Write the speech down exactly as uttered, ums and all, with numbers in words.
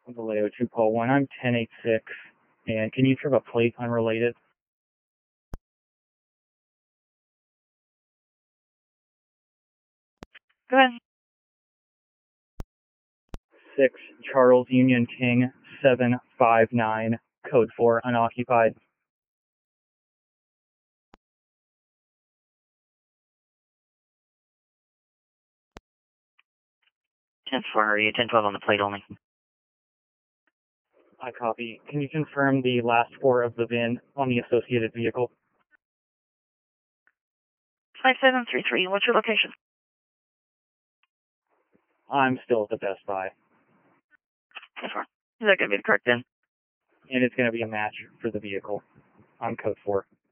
Vallejo two call one, I'm ten eighty-six, and can you trip a plate unrelated? Go ahead. six Charles Union King seven five nine, code four unoccupied. ten four, are you ten twelve on the plate only? I copy. Can you confirm the last four of the V I N on the associated vehicle? five seven three three, what's your location? I'm still at the Best Buy. ten four. Is that going to be the correct V I N? And it's going to be a match for the vehicle on code four.